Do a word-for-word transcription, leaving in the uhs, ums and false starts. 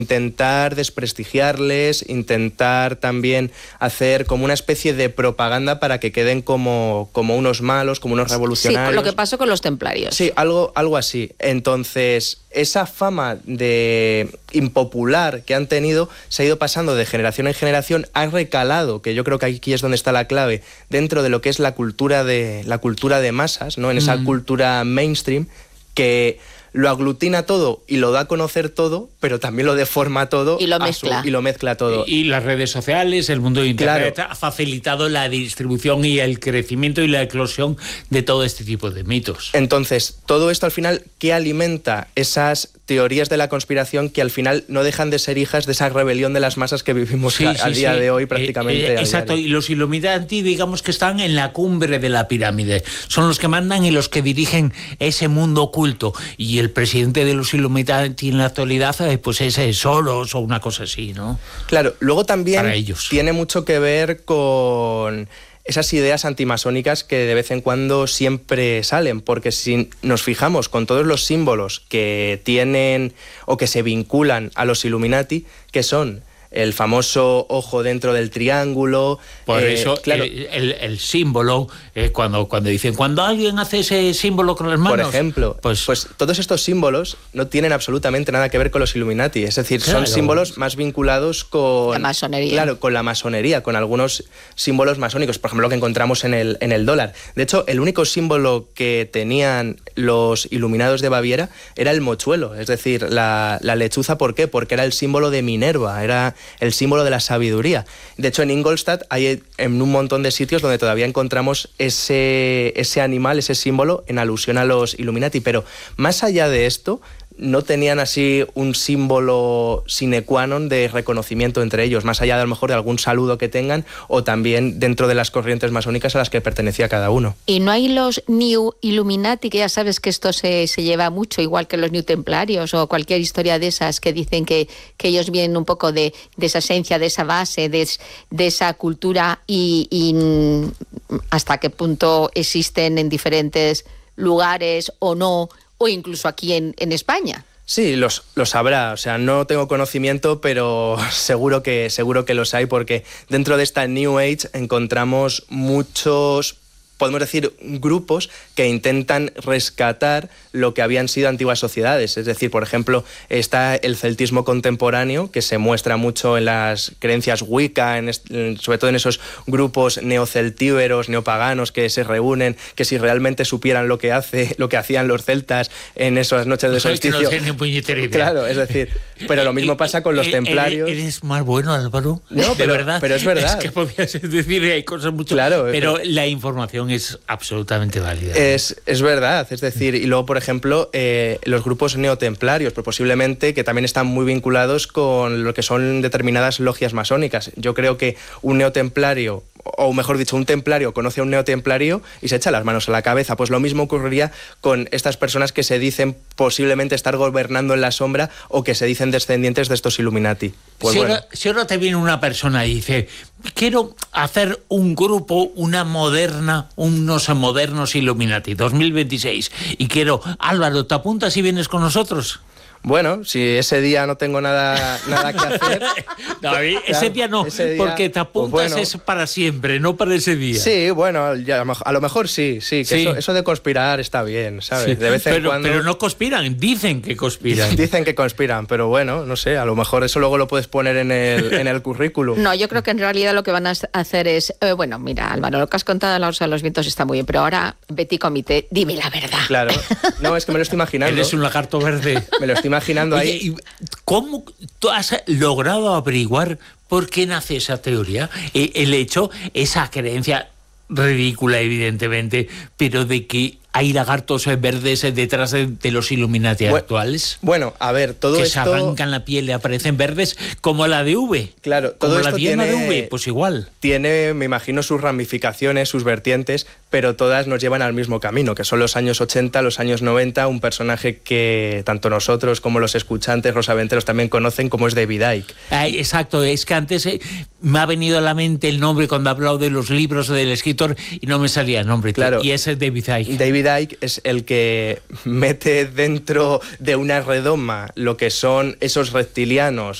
intentar desprestigiarles, intentar también hacer como una especie de propaganda para que queden como, como unos malos, como unos revolucionarios. Sí, lo que pasó con los templarios. Sí, algo, algo así. Entonces, esa fama de impopular que han tenido se ha ido pasando de generación en generación, ha recalado, que yo creo que aquí es donde está la clave, dentro de lo que es la cultura de, la cultura de masas, ¿no? En esa mm. cultura mainstream, que lo aglutina todo y lo da a conocer todo, pero también lo deforma todo y lo mezcla, su, y lo mezcla todo. Y, y las redes sociales, el mundo de Internet, claro, ha facilitado la distribución y el crecimiento y la eclosión de todo este tipo de mitos. Entonces, todo esto al final, ¿qué alimenta esas teorías de la conspiración que al final no dejan de ser hijas de esa rebelión de las masas que vivimos sí, a, sí, al día sí. de hoy prácticamente? Eh, eh, exacto, y los Illuminati, digamos que están en la cumbre de la pirámide. Son los que mandan y los que dirigen ese mundo oculto. Y el presidente de los Illuminati en la actualidad, pues es Soros o una cosa así, ¿no? Claro, luego también para ellos tiene mucho que ver con esas ideas antimasónicas que de vez en cuando siempre salen, porque si nos fijamos con todos los símbolos que tienen o que se vinculan a los Illuminati, que son el famoso ojo dentro del triángulo. Por eh, eso, claro, el, el, el símbolo, eh, cuando, cuando dicen, cuando alguien hace ese símbolo con las manos... Por ejemplo, pues, pues todos estos símbolos no tienen absolutamente nada que ver con los Illuminati. Es decir, claro, son símbolos más vinculados con... la masonería. Claro, con la masonería, con algunos símbolos masónicos. Por ejemplo, lo que encontramos en el, en el dólar. De hecho, el único símbolo que tenían los iluminados de Baviera era el mochuelo. Es decir, la, la lechuza. ¿Por qué? Porque era el símbolo de Minerva. Era el símbolo de la sabiduría. De hecho, en Ingolstadt hay en un montón de sitios donde todavía encontramos ese, ese animal, ese símbolo en alusión a los Illuminati. Pero más allá de esto, no tenían así un símbolo sine qua non de reconocimiento entre ellos, más allá de a lo mejor de algún saludo que tengan o también dentro de las corrientes masónicas a las que pertenecía cada uno. Y no hay los New Illuminati, que ya sabes que esto se, se lleva mucho, igual que los New Templarios o cualquier historia de esas que dicen que, que ellos vienen un poco de, de esa esencia, de esa base, de, de esa cultura y, y hasta qué punto existen en diferentes lugares o no, o incluso aquí en, en España. Sí, los, los habrá, o sea, no tengo conocimiento, pero seguro que, seguro que los hay, porque dentro de esta New Age encontramos muchos, podemos decir, grupos que intentan rescatar lo que habían sido antiguas sociedades. Es decir, por ejemplo, está el celtismo contemporáneo, que se muestra mucho en las creencias Wicca, en, en, sobre todo en esos grupos neoceltíberos, neopaganos que se reúnen, que si realmente supieran lo que hace, lo que hacían los celtas en esas noches de solsticio. No tienen puñetera idea. Claro, es decir, pero lo mismo pasa con los templarios. ¿Eres más bueno, Álvaro? No, pero, de verdad. Pero es verdad. Es que podías decir, hay cosas mucho. Claro, pero, pero la información es absolutamente válida. Es, es verdad, es decir, y luego, por ejemplo, eh, los grupos neotemplarios, pero posiblemente que también están muy vinculados con lo que son determinadas logias masónicas. Yo creo que un neotemplario, o mejor dicho, un templario conoce a un neotemplario y se echa las manos a la cabeza. Pues lo mismo ocurriría con estas personas que se dicen posiblemente estar gobernando en la sombra o que se dicen descendientes de estos Illuminati. Pues si, bueno. ahora, si ahora te viene una persona y dice, quiero hacer un grupo, una moderna, unos modernos Illuminati dos mil veintiséis, y quiero, Álvaro, ¿te apuntas y vienes con nosotros? Bueno, si ese día no tengo nada, nada que hacer... No, ese claro, día no, ese día, porque te apuntas pues bueno, es para siempre, no para ese día. Sí, bueno, ya, a lo mejor sí, sí, que sí. Eso, eso de conspirar está bien, ¿sabes? Sí. De vez en pero, cuando... pero no conspiran, dicen que conspiran. Dicen que conspiran, pero bueno, no sé, a lo mejor eso luego lo puedes poner en el, en el currículum. No, yo creo que en realidad lo que van a hacer es... Eh, bueno, mira, Álvaro, lo que has contado de la Rosa de los Vientos está muy bien, pero ahora, Betty Comité, dime la verdad. Claro, no, es que me lo estoy imaginando. Eres un lagarto verde. Me lo estoy imaginando ahí. Oye, ¿cómo tú has logrado averiguar por qué nace esa teoría? El hecho, esa creencia ridícula, evidentemente, pero de que hay lagartos verdes detrás de, de los Illuminati bueno, actuales. Bueno, a ver, todo que esto... Que se arrancan la piel y aparecen verdes como la de V. Claro, todo como esto la diana tiene, de V, pues igual. Tiene, me imagino, sus ramificaciones, sus vertientes, pero todas nos llevan al mismo camino, que son los años ochenta, los años noventa, un personaje que tanto nosotros como los escuchantes rosaventeros también conocen, como es David Icke. Ay, exacto, es que antes eh, me ha venido a la mente el nombre cuando he hablado de los libros del escritor y no me salía el nombre. Claro. Y ese es David Icke. David David Icke es el que mete dentro de una redoma lo que son esos reptilianos